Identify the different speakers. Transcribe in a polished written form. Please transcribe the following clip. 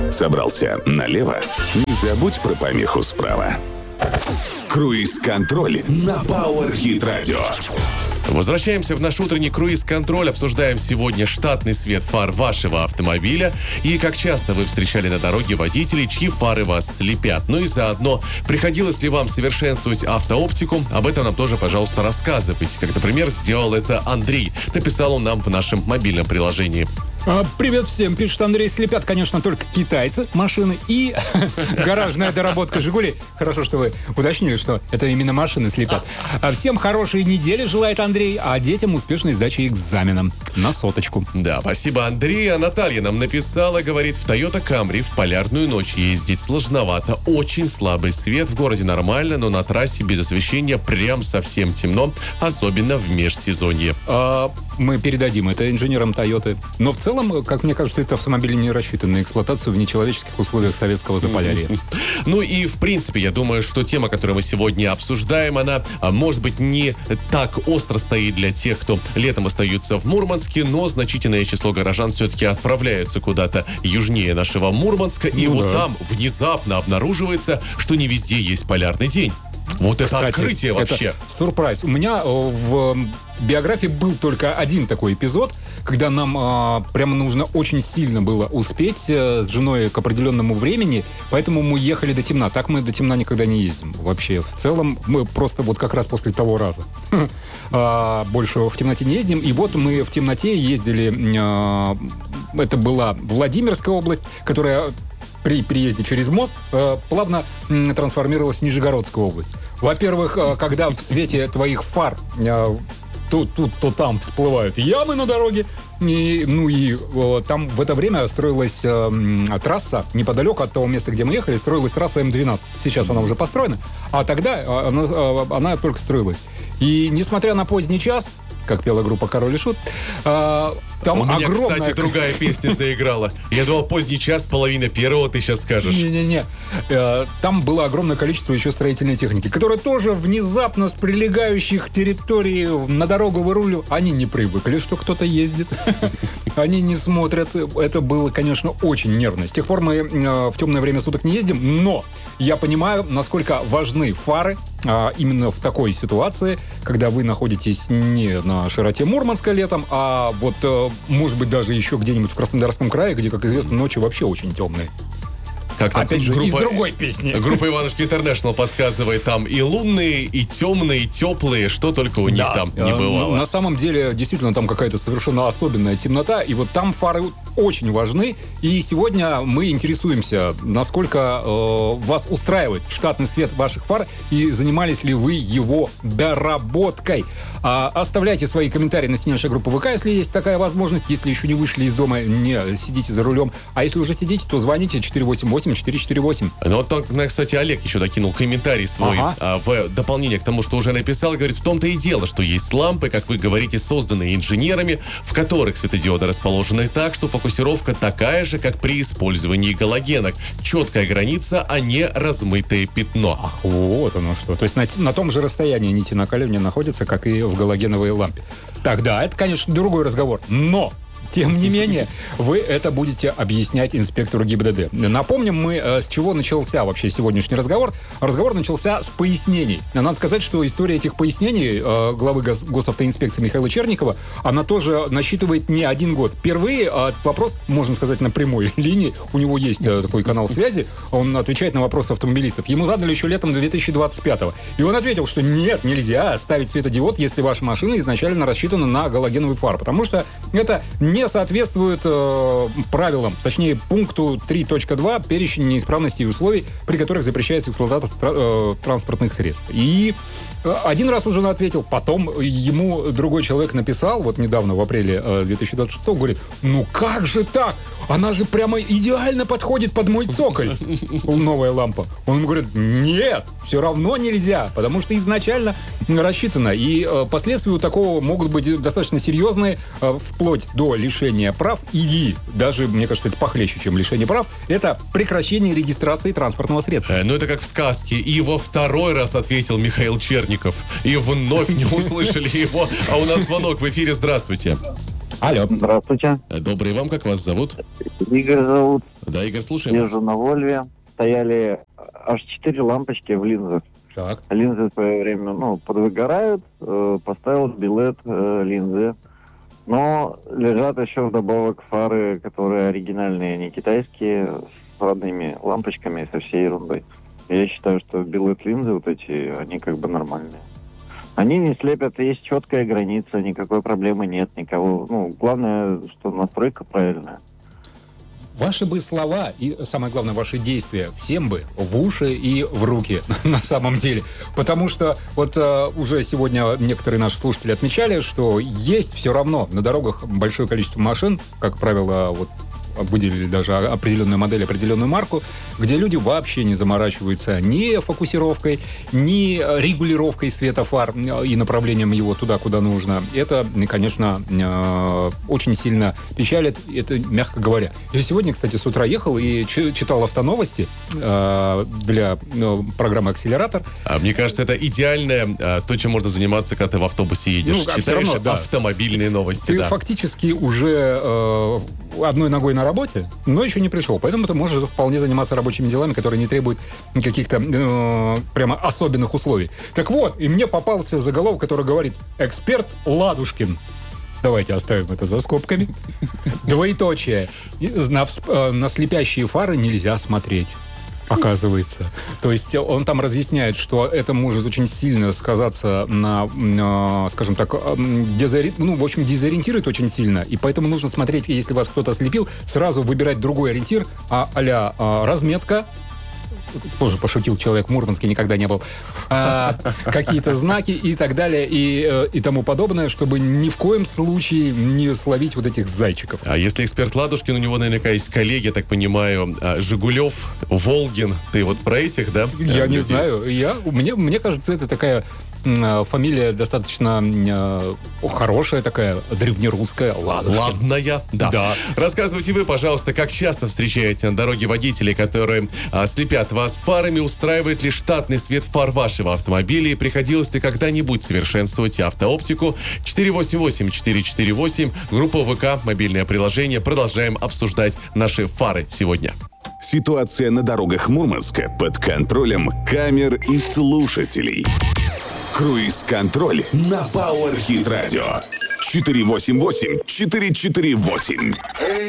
Speaker 1: Собрался налево? Не забудь про помеху справа. Круиз-контроль на Power Hit Radio.
Speaker 2: Возвращаемся в наш утренний круиз-контроль. Обсуждаем сегодня штатный свет фар вашего автомобиля. И как часто вы встречали на дороге водителей, чьи фары вас слепят. Ну и заодно, приходилось ли вам совершенствовать автооптику? Об этом нам тоже, пожалуйста, рассказывайте. Как, например, сделал это Андрей. Написал он нам в нашем мобильном приложении.
Speaker 3: Привет всем, пишет Андрей. Слепят, конечно, только китайцы, машины и гаражная доработка «Жигулей». Хорошо, что вы уточнили, что это именно машины слепят. Всем хорошей недели желает Андрей, а детям успешной сдачи экзаменам на 100.
Speaker 2: Да, спасибо, Андрей. А Наталья нам написала, говорит, в Toyota Camry в полярную ночь ездить сложновато. Очень слабый свет, в городе нормально, но на трассе без освещения прям совсем темно, особенно в межсезонье.
Speaker 3: Мы передадим это инженерам Toyota. Но в целом, как мне кажется, это автомобили не рассчитаны на эксплуатацию в нечеловеческих условиях советского Заполярья.
Speaker 2: Ну и, в принципе, я думаю, что тема, которую мы сегодня обсуждаем, она, может быть, не так остро стоит для тех, кто летом остаются в Мурманске, но значительное число горожан все-таки отправляются куда-то южнее нашего Мурманска. И там внезапно обнаруживается, что не везде есть полярный день. Вот это открытие вообще.
Speaker 3: Это сюрприз. У меня в биографии был только один такой эпизод, когда нам прямо нужно очень сильно было успеть с женой к определенному времени, поэтому мы ехали до темна. Так мы до темна никогда не ездим. Вообще, в целом, мы просто вот как раз после того раза больше в темноте не ездим. И вот мы в темноте ездили, это была Владимирская область, которая при переезде через мост плавно трансформировалась в Нижегородскую область. Во-первых, когда в свете твоих фар то там всплывают ямы на дороге, там в это время строилась трасса неподалеку от того места, где мы ехали, строилась трасса М12. Сейчас она уже построена, а тогда она только строилась. И несмотря на поздний час, как пела группа «Король и Шут», там
Speaker 2: у меня,
Speaker 3: огромное...
Speaker 2: кстати, другая песня заиграла. Я думал, поздний час, половина первого, ты сейчас скажешь.
Speaker 3: Не-не-не. Там было огромное количество еще строительной техники, которая тоже внезапно с прилегающих территорий на дорогу выруливала. Они не привыкли, что кто-то ездит. Они не смотрят. Это было, конечно, очень нервно. С тех пор мы в темное время суток не ездим, но я понимаю, насколько важны фары именно в такой ситуации, когда вы находитесь не на широте Мурманска летом, а вот, может быть, даже еще где-нибудь в Краснодарском крае, где, как известно, ночи вообще очень темные. Опять же, из другой песни.
Speaker 2: Группа Иванушки Интернешнл подсказывает, там и лунные, и темные, и теплые, что только у них там не бывало.
Speaker 3: На самом деле, действительно, там какая-то совершенно особенная темнота, и вот там фары очень важны. И сегодня мы интересуемся, насколько вас устраивает штатный свет ваших фар, и занимались ли вы его доработкой. Оставляйте свои комментарии на стене нашей группы ВК, если есть такая возможность. Если еще не вышли из дома, не сидите за рулем. А если уже сидите, то звоните 488-448.
Speaker 2: Ну вот, кстати, Олег еще докинул комментарий свой в дополнение к тому, что уже написал. Говорит, в том-то и дело, что есть лампы, как вы говорите, созданные инженерами, в которых светодиоды расположены так, что фокусировка такая же, как при использовании галогенок. Четкая граница, а не размытое пятно.
Speaker 3: Вот оно что. То есть на том же расстоянии нити накаливания находятся, как и в галогеновой лампе. Тогда это, конечно, другой разговор. Но тем не менее, вы это будете объяснять инспектору ГИБДД. Напомним мы, с чего начался вообще сегодняшний разговор. Разговор начался с пояснений. Надо сказать, что история этих пояснений главы госавтоинспекции Михаила Черникова, она тоже насчитывает не один год. Впервые вопрос, можно сказать, на прямой линии. У него есть такой канал связи. Он отвечает на вопросы автомобилистов. Ему задали еще летом 2025-го. И он ответил, что нет, нельзя ставить светодиод, если ваша машина изначально рассчитана на галогеновый фар. Потому что это не соответствует правилам, точнее пункту 3.2 перечень неисправностей и условий, при которых запрещается эксплуатация транспортных средств. И один раз уже ответил, потом ему другой человек написал, вот недавно, в апреле 2026, говорит, ну как же так? Она же прямо идеально подходит под мой цоколь. Новая лампа. Он ему говорит, нет, все равно нельзя, потому что изначально рассчитано. И последствия у такого могут быть достаточно серьезные, вплоть до лишения прав. И даже, мне кажется, это похлеще, чем лишение прав. Это прекращение регистрации транспортного средства.
Speaker 2: Ну, это как в сказке. И во второй раз ответил Михаил Черников. И вновь не услышали его. А у нас звонок в эфире. Здравствуйте.
Speaker 3: Алло.
Speaker 4: Здравствуйте.
Speaker 2: Добрый вам, как вас зовут?
Speaker 4: Игорь зовут.
Speaker 2: Да, Игорь, слушаем вас.
Speaker 4: Езжу на Вольве. Стояли аж 4 лампочки в линзах.
Speaker 3: Так.
Speaker 4: Линзы в свое время, подвыгорают. Поставил билет линзы. Но лежат еще вдобавок фары, которые оригинальные, не китайские, с родными лампочками, со всей ерундой. Я считаю, что билет линзы вот эти, они как бы нормальные. Они не слепят, есть четкая граница, никакой проблемы нет, никого. Главное, что настройка правильная.
Speaker 3: Ваши бы слова и, самое главное, ваши действия всем бы в уши и в руки, на самом деле. Потому что вот уже сегодня некоторые наши слушатели отмечали, что есть все равно на дорогах большое количество машин, как правило, вот выделили даже определенную модель, определенную марку, где люди вообще не заморачиваются ни фокусировкой, ни регулировкой света фар и направлением его туда, куда нужно. Это, конечно, очень сильно печалит, это мягко говоря. Я сегодня, кстати, с утра ехал и читал автоновости для программы «Акселератор».
Speaker 2: Мне кажется, это идеальное то, чем можно заниматься, когда ты в автобусе едешь. Читаешь
Speaker 3: равно, да.
Speaker 2: автомобильные новости.
Speaker 3: Ты
Speaker 2: да.
Speaker 3: фактически уже одной ногой на работе, но еще не пришел. Поэтому ты можешь вполне заниматься рабочими делами, которые не требуют каких-то прямо особенных условий. Так вот, и мне попался заголовок, который говорит: «Эксперт Ладушкин». Давайте оставим это за скобками. Двоеточие. На слепящие фары нельзя смотреть, оказывается. То есть он там разъясняет, что это может очень сильно сказаться на, скажем так, дезориентирует очень сильно. И поэтому нужно смотреть, если вас кто-то ослепил, сразу выбирать другой ориентир, а-ля разметка. Тоже пошутил человек в Мурманске, никогда не был. Какие-то знаки и так далее, и тому подобное, чтобы ни в коем случае не словить вот этих зайчиков.
Speaker 2: А если эксперт Ладушкин, у него наверняка есть коллеги, я так понимаю, Жигулев, Волгин. Ты вот про этих, да?
Speaker 3: Я не знаю. Мне кажется, это такая фамилия достаточно хорошая такая, древнерусская, Ладушкин.
Speaker 2: Ладная, да. Рассказывайте вы, пожалуйста, как часто встречаете на дороге водителей, которые слепят вас фарами, устраивает ли штатный свет фар вашего автомобиля и приходилось ли когда-нибудь совершенствовать автооптику? 488-448, группа ВК, мобильное приложение. Продолжаем обсуждать наши фары сегодня.
Speaker 1: Ситуация на дорогах Мурманска под контролем камер и слушателей. Круиз-контроль на Power Hit Radio. 488-448.